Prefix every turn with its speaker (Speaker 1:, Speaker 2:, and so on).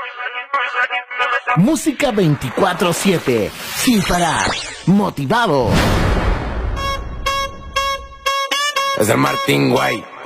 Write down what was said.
Speaker 1: Música 24/7, sin parar, motivado.
Speaker 2: Es el Martín Guay.